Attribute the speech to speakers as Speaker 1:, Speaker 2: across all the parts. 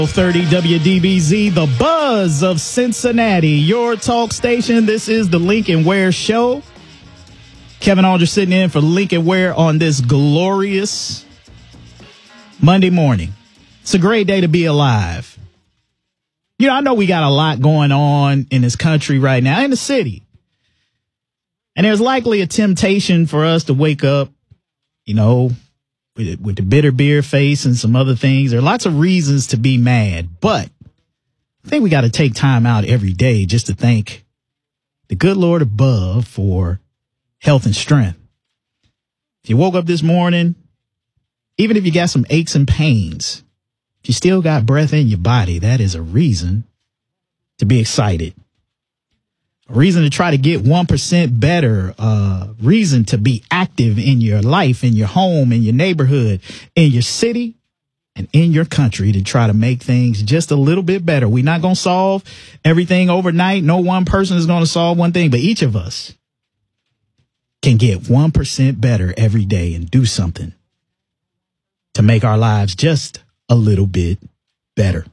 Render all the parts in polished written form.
Speaker 1: 30 WDBZ, the buzz of Cincinnati, your talk station. This is the Lincoln Ware Show. Kevin Aldridge sitting in for Lincoln Ware on this glorious Monday morning. It's a great day to be alive. You know, I know we got a lot going on in this country right now, in the city. And there's likely a temptation for us to wake up, you know, with the bitter beer face and some other things. There are lots of reasons to be mad, but I think we got to take time out every day just to thank the good Lord above for health and strength. If you woke up this morning, even if you got some aches and pains, if you still got breath in your body, that is a reason to be excited. A reason to try to get 1% better, reason to be active in your life, in your home, in your neighborhood, in your city, and in your country to try to make things just a little bit better. We're not going to solve everything overnight. No one person is going to solve one thing, but each of us can get 1% better every day and do something to make our lives just a little bit better.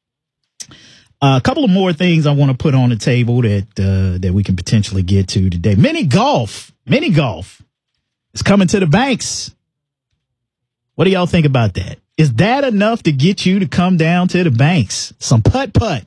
Speaker 1: A couple of more things I want to put on the table that we can potentially get to today. Mini golf is coming to the banks. What do y'all think about that? Is that enough to get you to come down to the banks? Some putt.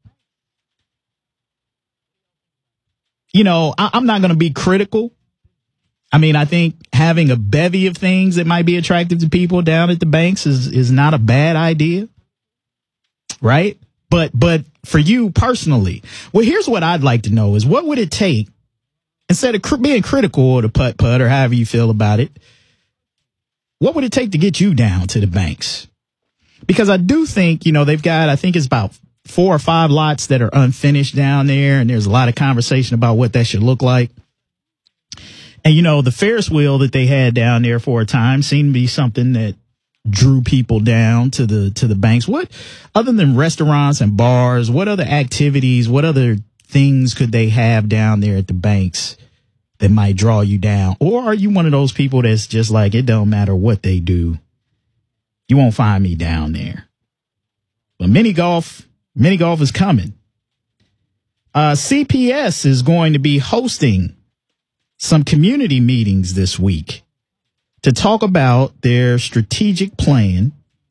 Speaker 1: You know, I'm not going to be critical. I mean, I think having a bevy of things that might be attractive to people down at the banks is not a bad idea, right? But for you personally, well, here's what I'd like to know is what would it take, instead of being critical of the putt or however you feel about it, what would it take to get you down to the banks? Because I do think, you know, they've got, I think it's about 4 or 5 lots that are unfinished down there. And there's a lot of conversation about what that should look like. And, you know, the Ferris wheel that they had down there for a time seemed to be something that drew people down to the banks. What, other than restaurants and bars, what other activities, what other things could they have down there at the banks that might draw you down? Or are you one of those people that's just like, it don't matter what they do, you won't find me down there? But mini golf is coming. CPS is going to be hosting some community meetings this week to talk about their strategic plan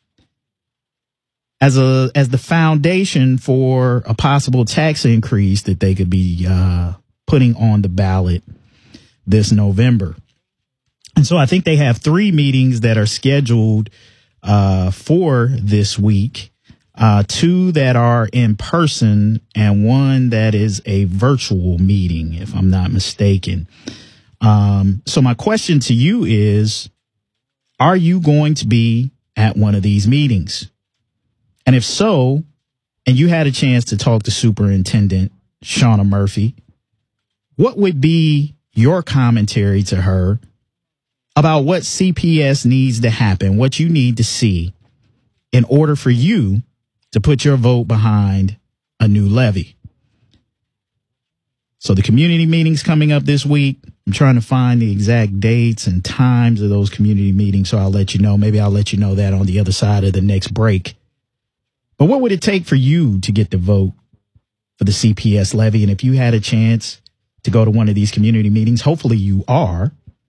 Speaker 1: as the foundation for a possible tax increase that they could be putting on the ballot this November. And so I think they have 3 meetings that are scheduled for this week, 2 that are in person and 1 that is a virtual meeting, if I'm not mistaken. So my question to you is, are you going to be at one of these meetings? And if so, and you had a chance to talk to Superintendent Shauna Murphy, what would be your commentary to her about what CPS needs to happen, what you need to see in order for you to put your vote behind a new levy? So the community meetings coming up this week. I'm trying to find the exact dates and times of those community meetings, so I'll let you know. Maybe I'll let you know that on the other side of the next break. But what would it take for you to get the vote for the CPS levy? And if you had a chance to go to one of these community meetings, hopefully you are,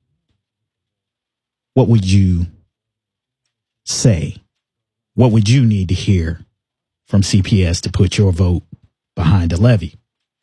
Speaker 1: what would you say? What would you need to hear from CPS to put your vote behind the levy?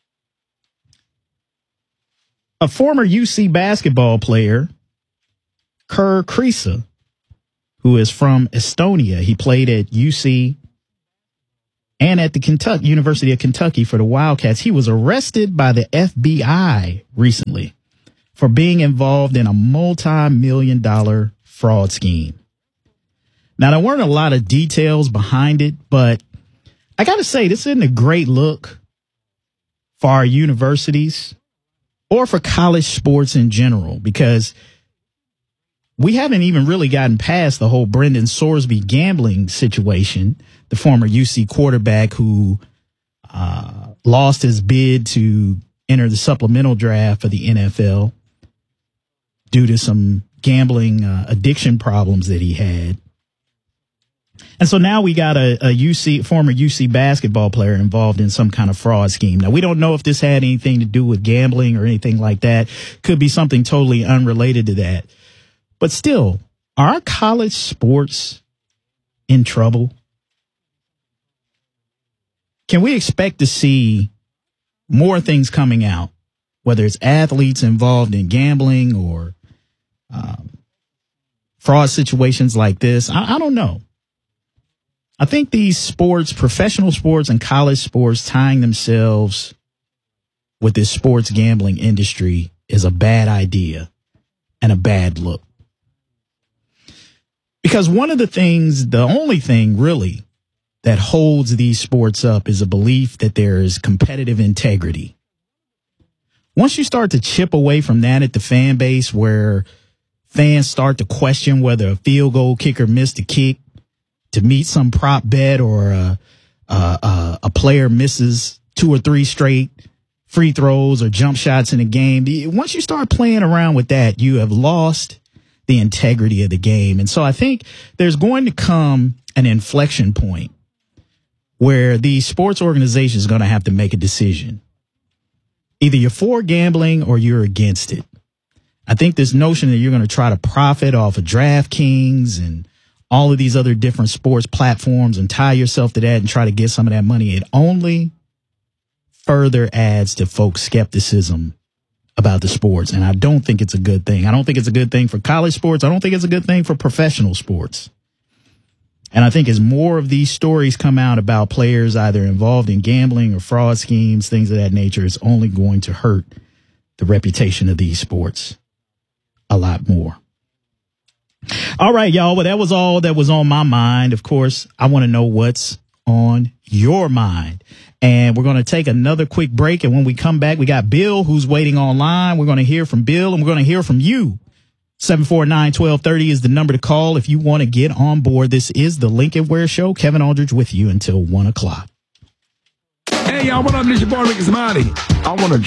Speaker 1: A former UC basketball player, Kerr Kriisa, who is from Estonia, he played at UC and at the University of Kentucky for the Wildcats. He was arrested by the FBI recently for being involved in a multi-million-dollar fraud scheme. Now, there weren't a lot of details behind it, but I got to say, this isn't a great look for our universities or for college sports in general, because we haven't even really gotten past the whole Brendan Sorsby gambling situation, the former UC quarterback who lost his bid to enter the supplemental draft for the NFL due to some gambling addiction problems that he had. And so now we got a former UC basketball player involved in some kind of fraud scheme. Now, we don't know if this had anything to do with gambling or anything like that. Could be something totally unrelated to that. But still, are college sports in trouble? Can we expect to see more things coming out, whether it's athletes involved in gambling or fraud situations like this? I don't know. I think these sports, professional sports and college sports, tying themselves with this sports gambling industry is a bad idea and a bad look. Because one of the things, the only thing really that holds these sports up is a belief that there is competitive integrity. Once you start to chip away from that at the fan base, where fans start to question whether a field goal kicker missed a kick to meet some prop bet, or a player misses 2 or 3 straight free throws or jump shots in a game, once you start playing around with that, you have lost the integrity of the game. And so I think there's going to come an inflection point where the sports organization is going to have to make a decision. Either you're for gambling or you're against it. I think this notion that you're going to try to profit off of DraftKings and all of these other different sports platforms and tie yourself to that and try to get some of that money, it only further adds to folks' skepticism about the sports. And I don't think it's a good thing. I don't think it's a good thing for college sports. I don't think it's a good thing for professional sports. And I think as more of these stories come out about players either involved in gambling or fraud schemes, things of that nature, it's only going to hurt the reputation of these sports a lot more. All right, y'all. Well, that was all that was on my mind. Of course, I want to know what's on your mind. And we're going to take another quick break. And when we come back, we got Bill, who's waiting online. We're going to hear from Bill, and we're going to hear from you. 749-1230 is the number to call if you want to get on board. This is the Lincoln Ware Show. Kevin Aldridge with you until 1 o'clock.
Speaker 2: Hey, y'all, what up? This your boy, Ricky Smiley. I want to